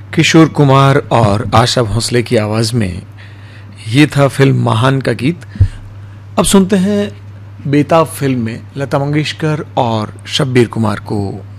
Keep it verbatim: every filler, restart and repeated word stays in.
किशोर कुमार और आशा भोसले की आवाज में ये था फिल्म महान का गीत। अब सुनते हैं बेताब फिल्म में लता मंगेशकर और शब्बीर कुमार को।